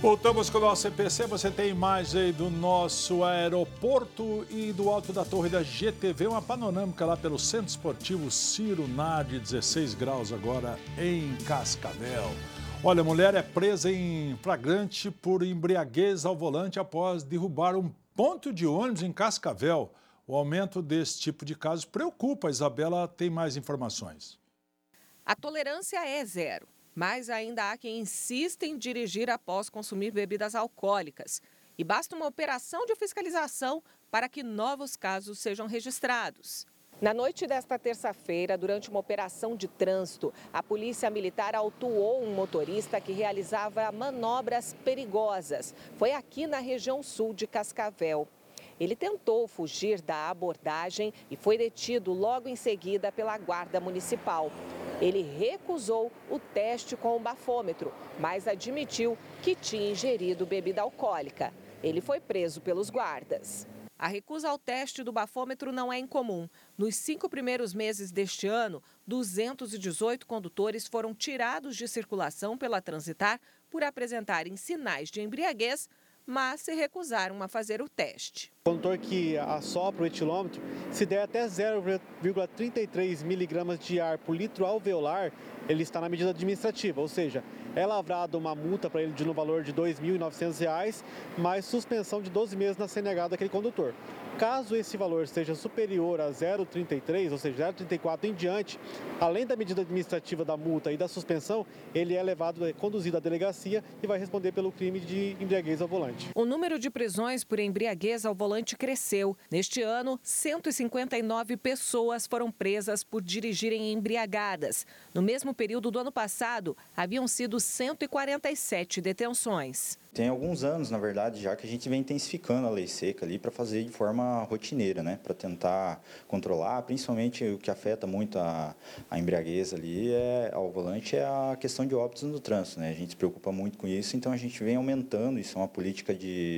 Voltamos com o nosso EPC. Você tem imagem aí do nosso aeroporto e do alto da torre da GTV, uma panorâmica lá pelo Centro Esportivo Ciro Nardi, 16 graus agora em Cascavel. Olha, a mulher é presa em flagrante por embriaguez ao volante após derrubar um ponto de ônibus em Cascavel. O aumento desse tipo de casos preocupa. A Isabela tem mais informações. A tolerância é zero. Mas ainda há quem insista em dirigir após consumir bebidas alcoólicas. E basta uma operação de fiscalização para que novos casos sejam registrados. Na noite desta terça-feira, durante uma operação de trânsito, a polícia militar autuou um motorista que realizava manobras perigosas. Foi aqui na região sul de Cascavel. Ele tentou fugir da abordagem e foi detido logo em seguida pela Guarda Municipal. Ele recusou o teste com o bafômetro, mas admitiu que tinha ingerido bebida alcoólica. Ele foi preso pelos guardas. A recusa ao teste do bafômetro não é incomum. Nos 5 primeiros meses deste ano, 218 condutores foram tirados de circulação pela Transitar por apresentarem sinais de embriaguez, mas se recusaram a fazer o teste. O condutor que assopra o etilômetro, se der até 0,33 miligramas de ar por litro alveolar, ele está na medida administrativa, ou seja, é lavrada uma multa para ele no valor de R$ 2.900, mais suspensão de 12 meses na CNH daquele condutor. Caso esse valor seja superior a 0,33, ou seja, 0,34 em diante, além da medida administrativa da multa e da suspensão, ele é conduzido à delegacia e vai responder pelo crime de embriaguez ao volante. O número de prisões por embriaguez ao volante cresceu. Neste ano, 159 pessoas foram presas por dirigirem embriagadas. No mesmo período do ano passado, haviam sido 147 detenções. Tem alguns anos, na verdade, já que a gente vem intensificando a lei seca ali para fazer de forma rotineira, né? Para tentar controlar, principalmente o que afeta muito a embriaguez ali ao volante é a questão de óbitos no trânsito, né? A gente se preocupa muito com isso, então a gente vem aumentando, isso é uma política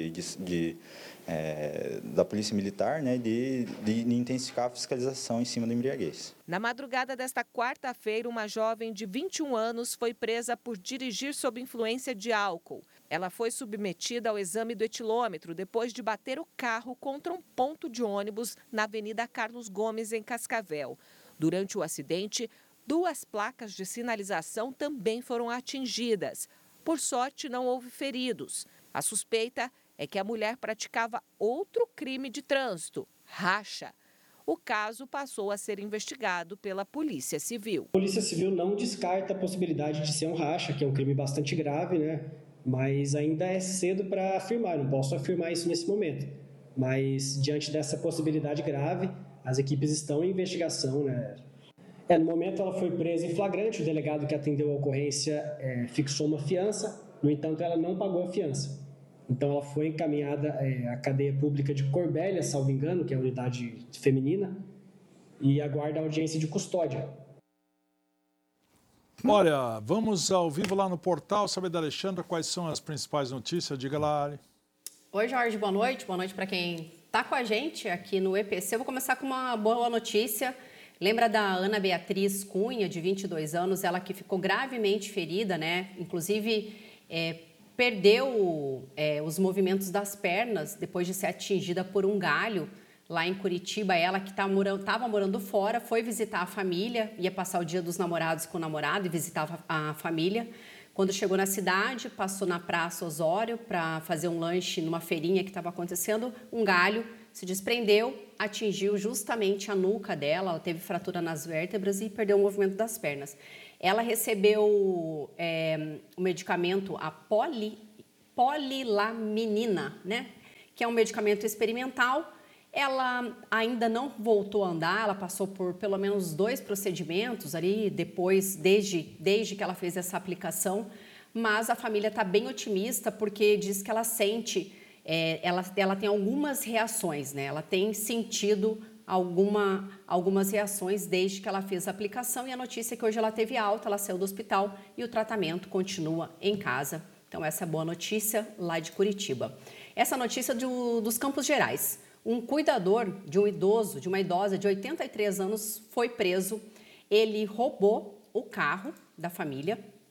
da Polícia Militar, né, de intensificar a fiscalização em cima da embriaguez. Na madrugada desta quarta-feira, uma jovem de 21 anos foi presa por dirigir sob influência de álcool. Ela foi submetida ao exame do etilômetro depois de bater o carro contra um ponto de ônibus na Avenida Carlos Gomes, em Cascavel. Durante o acidente, 2 placas de sinalização também foram atingidas. Por sorte, não houve feridos. A suspeita é que a mulher praticava outro crime de trânsito, racha. O caso passou a ser investigado pela Polícia Civil. A Polícia Civil não descarta a possibilidade de ser um racha, que é um crime bastante grave, né? Mas ainda é cedo para afirmar, não posso afirmar isso nesse momento. Mas, diante dessa possibilidade grave, as equipes estão em investigação, né? No momento, ela foi presa em flagrante, o delegado que atendeu a ocorrência fixou uma fiança, no entanto, ela não pagou a fiança. Então, ela foi encaminhada à cadeia pública de Corbélia, salvo engano, que é a unidade feminina, e aguarda a audiência de custódia. Olha, vamos ao vivo lá no portal, saber da Alexandra quais são as principais notícias. Diga lá, Ali. Oi, Jorge, boa noite para quem está com a gente aqui no EPC. Eu vou começar com uma boa notícia. Lembra da Ana Beatriz Cunha, de 22 anos, ela que ficou gravemente ferida, né? Inclusive, perdeu os movimentos das pernas depois de ser atingida por um galho lá em Curitiba. Ela que estava morando fora, foi visitar a família, ia passar o dia dos namorados com o namorado e visitava a família. Quando chegou na cidade, passou na Praça Osório para fazer um lanche numa feirinha que estava acontecendo, um galho se desprendeu, atingiu justamente a nuca dela, ela teve fratura nas vértebras e perdeu o movimento das pernas. Ela recebeu o medicamento, a polilaminina, né? Que é um medicamento experimental. Ela ainda não voltou a andar, ela passou por pelo menos 2 procedimentos ali, depois, desde que ela fez essa aplicação, mas a família está bem otimista porque diz que ela sente, ela tem algumas reações, né? Ela tem sentido algumas reações desde que ela fez a aplicação, e a notícia é que hoje ela teve alta, ela saiu do hospital e o tratamento continua em casa. Então essa é a boa notícia lá de Curitiba. Essa notícia dos Campos Gerais. Um cuidador de um idoso, de uma idosa de 83 anos foi preso. Ele roubou o carro da família,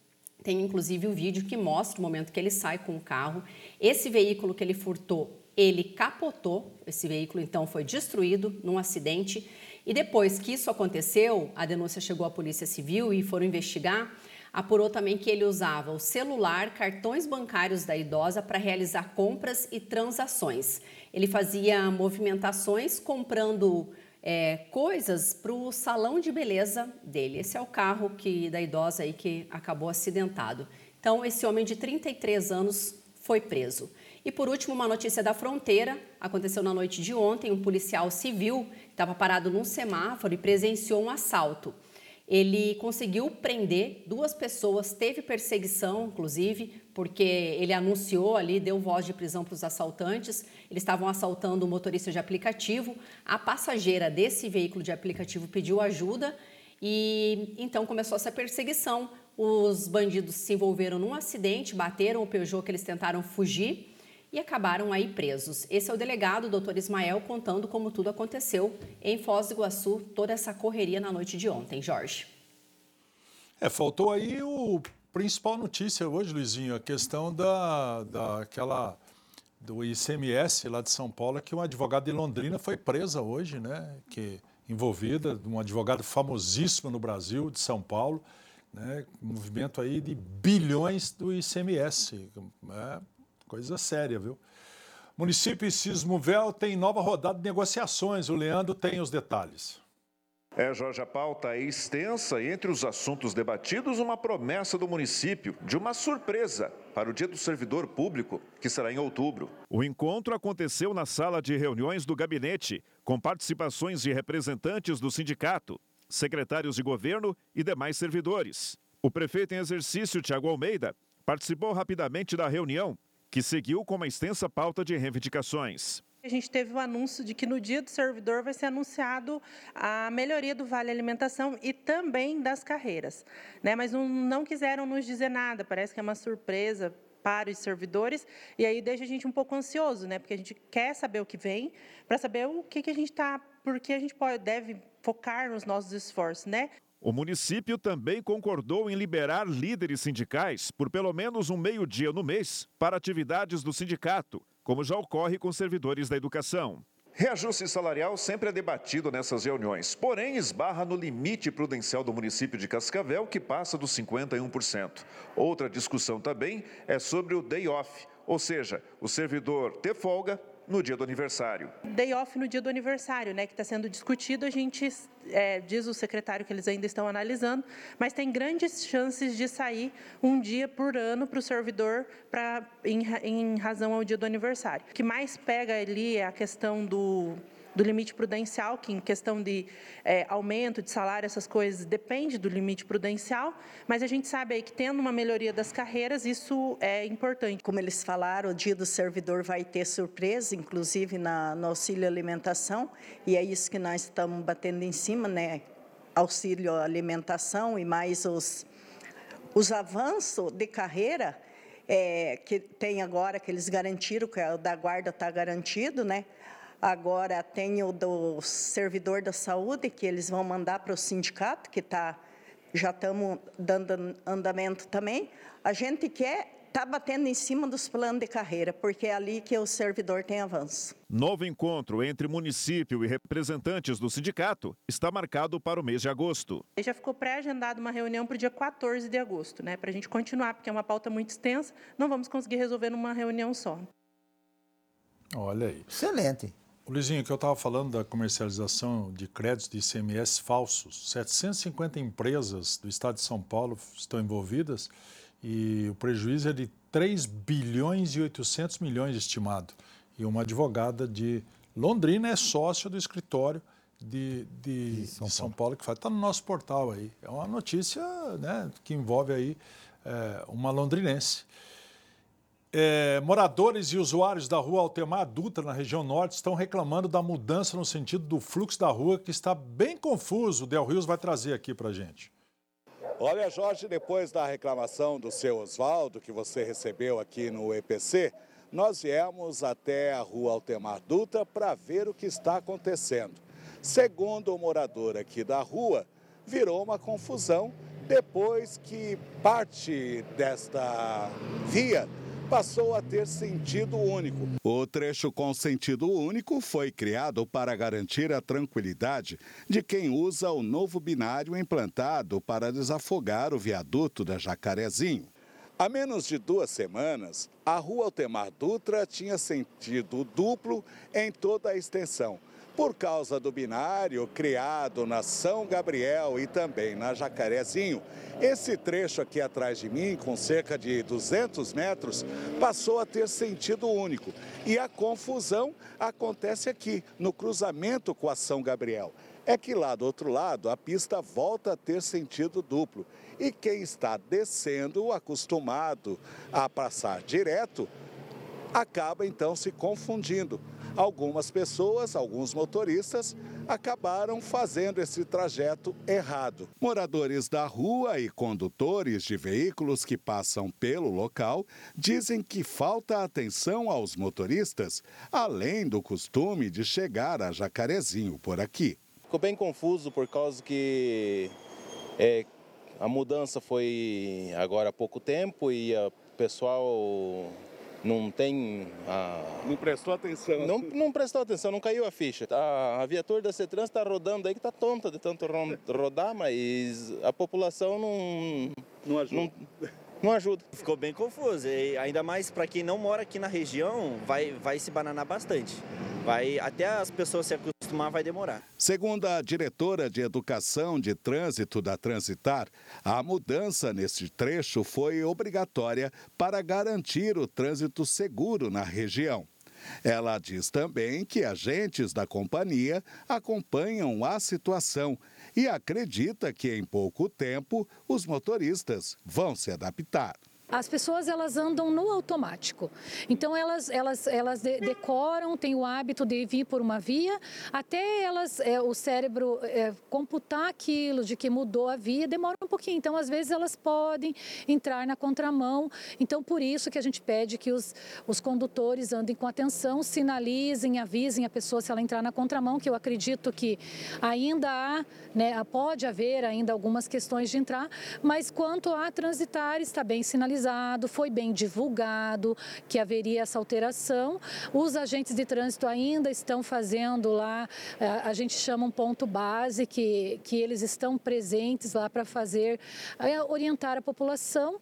Tem inclusive o vídeo que mostra o momento que ele sai com o carro. Esse veículo que ele furtou, ele capotou. Esse veículo então foi destruído num acidente. E depois que isso aconteceu, a denúncia chegou à Polícia Civil e foram investigar. Apurou também que ele usava o celular, cartões bancários da idosa para realizar compras e transações. Ele fazia movimentações comprando coisas para o salão de beleza dele. Esse é o carro da idosa aí que acabou acidentado. Então, esse homem de 33 anos foi preso. E por último, uma notícia da fronteira. Aconteceu na noite de ontem. Um policial civil estava parado num semáforo e presenciou um assalto. Ele conseguiu prender 2 pessoas, teve perseguição, inclusive, porque ele anunciou ali, deu voz de prisão para os assaltantes. Eles estavam assaltando o motorista de aplicativo. A passageira desse veículo de aplicativo pediu ajuda e então começou essa perseguição. Os bandidos se envolveram num acidente, bateram o Peugeot que eles tentaram fugir e acabaram aí presos. Esse é o delegado, o doutor Ismael, contando como tudo aconteceu em Foz do Iguaçu, toda essa correria na noite de ontem. Jorge. Faltou aí o principal notícia hoje, Luizinho, a questão do ICMS lá de São Paulo, que uma advogada de Londrina foi presa hoje, né? Que envolvida, um advogado famosíssimo no Brasil, de São Paulo, né? Movimento aí de bilhões do ICMS, coisa séria, viu? Município Cismovel tem nova rodada de negociações. O Leandro tem os detalhes. Jorge, a pauta é extensa e entre os assuntos debatidos, uma promessa do município de uma surpresa para o Dia do Servidor Público, que será em outubro. O encontro aconteceu na sala de reuniões do gabinete, com participações de representantes do sindicato, secretários de governo e demais servidores. O prefeito em exercício, Tiago Almeida, participou rapidamente da reunião, que seguiu com uma extensa pauta de reivindicações. A gente teve o anúncio de que no Dia do Servidor vai ser anunciado a melhoria do Vale Alimentação e também das carreiras, né? Mas não quiseram nos dizer nada, parece que é uma surpresa para os servidores, e aí deixa a gente um pouco ansioso, né? Porque a gente quer saber o que vem, para saber o que a gente está, porque a gente deve focar nos nossos esforços, né? O município também concordou em liberar líderes sindicais por pelo menos um meio-dia no mês para atividades do sindicato, como já ocorre com servidores da educação. Reajuste salarial sempre é debatido nessas reuniões, porém esbarra no limite prudencial do município de Cascavel, que passa dos 51%. Outra discussão também é sobre o day off, ou seja, o servidor ter folga no dia do aniversário. Day off no dia do aniversário, né, que está sendo discutido, a gente diz o secretário que eles ainda estão analisando, mas tem grandes chances de sair um dia por ano para o servidor em razão ao dia do aniversário. O que mais pega ali é a questão do limite prudencial, que em questão de aumento de salário, essas coisas, depende do limite prudencial, mas a gente sabe aí que tendo uma melhoria das carreiras, isso é importante. Como eles falaram, o Dia do Servidor vai ter surpresa, inclusive no auxílio alimentação, e é isso que nós estamos batendo em cima, né? Auxílio alimentação e mais os avanços de carreira que tem agora, que eles garantiram, que o da guarda está garantido, né? Agora tem o do servidor da saúde, que eles vão mandar para o sindicato, que já estamos dando andamento também. A gente está batendo em cima dos planos de carreira, porque é ali que o servidor tem avanço. Novo encontro entre município e representantes do sindicato está marcado para o mês de agosto. Já ficou pré-agendada uma reunião para o dia 14 de agosto, né, para a gente continuar, porque é uma pauta muito extensa, não vamos conseguir resolver numa reunião só. Olha aí. Excelente. Luizinho, que eu estava falando da comercialização de créditos de ICMS falsos. 750 empresas do estado de São Paulo estão envolvidas e o prejuízo é de 3 bilhões e 800 milhões estimado. E uma advogada de Londrina é sócio do escritório de São Paulo, que está no nosso portal aí. É uma notícia, né, que envolve aí uma londrinense. Moradores e usuários da rua Altemar Dutra, na região norte, estão reclamando da mudança no sentido do fluxo da rua, que está bem confuso. O Del Rios vai trazer aqui para a gente. Olha, Jorge, depois da reclamação do seu Oswaldo, que você recebeu aqui no EPC, nós viemos até a rua Altemar Dutra para ver o que está acontecendo. Segundo o morador aqui da rua, virou uma confusão depois que parte desta via passou a ter sentido único. O trecho com sentido único foi criado para garantir a tranquilidade de quem usa o novo binário implantado para desafogar o viaduto da Jacarezinho. Há menos de 2 semanas, a Rua Altemar Dutra tinha sentido duplo em toda a extensão. Por causa do binário criado na São Gabriel e também na Jacarezinho, esse trecho aqui atrás de mim, com cerca de 200 metros, passou a ter sentido único. E a confusão acontece aqui, no cruzamento com a São Gabriel. É que lá do outro lado, a pista volta a ter sentido duplo. E quem está descendo, acostumado a passar direto, acaba então se confundindo. Algumas pessoas, alguns motoristas, acabaram fazendo esse trajeto errado. Moradores da rua e condutores de veículos que passam pelo local dizem que falta atenção aos motoristas, além do costume de chegar a Jacarezinho por aqui. Ficou bem confuso por causa que a mudança foi agora há pouco tempo e o pessoal não tem... Não prestou atenção. Não prestou atenção, não caiu a ficha. A viatura da CETRANS está rodando aí que está tonta de tanto rodar, mas a população não ajuda. Não ajuda. Ficou bem confuso, e ainda mais para quem não mora aqui na região, vai se bananar bastante. Até as pessoas se acostumar vai demorar. Segundo a diretora de Educação de Trânsito da Transitar, a mudança neste trecho foi obrigatória para garantir o trânsito seguro na região. Ela diz também que agentes da companhia acompanham a situação e acredita que em pouco tempo os motoristas vão se adaptar. As pessoas, elas andam no automático, então elas decoram, têm o hábito de vir por uma via, até o cérebro computar aquilo de que mudou a via, demora um pouquinho, então às vezes elas podem entrar na contramão, então por isso que a gente pede que os condutores andem com atenção, sinalizem, avisem a pessoa se ela entrar na contramão, que eu acredito que ainda há, pode haver ainda algumas questões de entrar, mas quanto a transitar está bem sinalizado, foi bem divulgado que haveria essa alteração. Os agentes de trânsito ainda estão fazendo lá, a gente chama um ponto base, que eles estão presentes lá para orientar a população.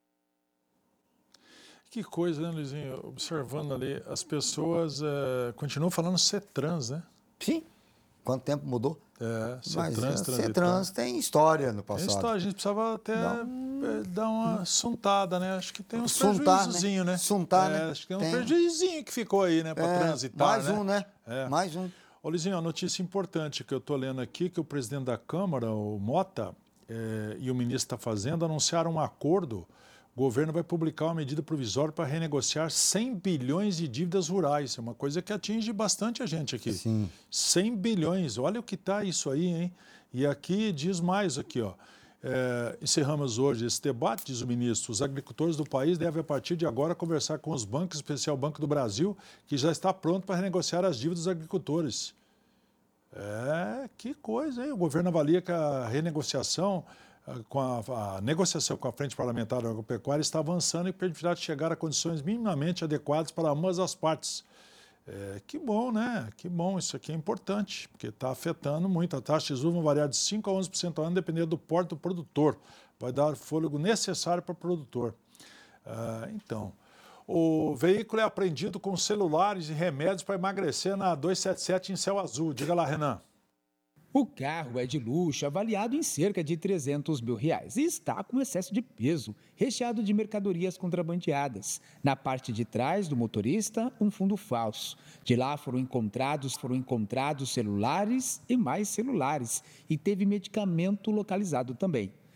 Que coisa, né, Luizinho? Observando ali, as pessoas continuam falando CETRANS, né? Sim. Quanto tempo mudou? CETRANS tem história no passado. Tem história, a gente precisava até dar uma suntada, né? Acho que tem uns prejuízozinhos, né? Suntar, né? Acho que tem um prejuízinho que ficou aí, né? Para transitar, mais um, né? Mais um. Ô, Luizinho, uma notícia importante que eu estou lendo aqui, que o presidente da Câmara, o Mota, e o ministro está fazendo, anunciaram um acordo. O governo vai publicar uma medida provisória para renegociar 100 bilhões de dívidas rurais. É uma coisa que atinge bastante a gente aqui. Sim. 100 bilhões. Olha o que está isso aí, hein? E aqui diz mais aqui, ó. Encerramos hoje esse debate, diz o ministro. Os agricultores do país devem, a partir de agora, conversar com os bancos, em especial o Banco do Brasil, que já está pronto para renegociar as dívidas dos agricultores. Que coisa, hein? O governo avalia que a renegociação... com a negociação com a Frente Parlamentar Agropecuária está avançando e permitirá chegar a condições minimamente adequadas para ambas as partes. Que bom, né? Que bom, isso aqui é importante, porque está afetando muito. A taxa de juros vai variar de 5% a 11% ao ano, dependendo do porte do produtor. Vai dar o fôlego necessário para o produtor. Então, o veículo é apreendido com celulares e remédios para emagrecer na 277 em Céu Azul. Diga lá, Renan. O carro é de luxo, avaliado em cerca de R$300 mil e está com excesso de peso, recheado de mercadorias contrabandeadas. Na parte de trás do motorista, um fundo falso. De lá foram encontrados celulares e mais celulares, e teve medicamento localizado também.